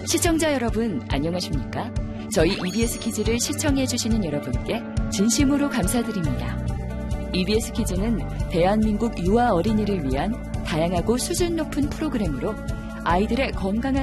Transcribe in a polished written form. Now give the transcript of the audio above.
시청자 여러분, 안녕하십니까? 저희 EBS 퀴즈를 시청해주시는 여러분께 진심으로 감사드립니다. EBS 퀴즈는 대한민국 유아 어린이를 위한 다양하고 수준 높은 프로그램으로 아이들의 건강한